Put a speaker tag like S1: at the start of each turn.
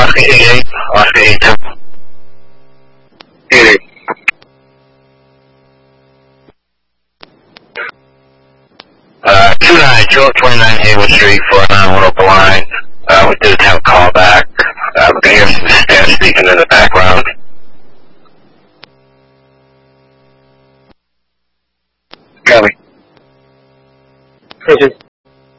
S1: Oscar 88, Oscar 82. 88. #29, 229 Haywood Street, 491 Open Line. We did attempt a call back. We can hear some staff speaking in the background. Copy.